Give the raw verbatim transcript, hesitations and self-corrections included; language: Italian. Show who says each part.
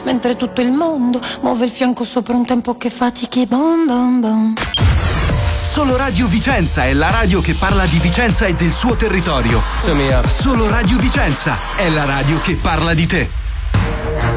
Speaker 1: mentre tutto il mondo muove il fianco sopra un tempo che fatichi. Bom bom bom.
Speaker 2: Solo Radio Vicenza è la radio che parla di Vicenza e del suo territorio. Solo Radio Vicenza è la radio che parla di te.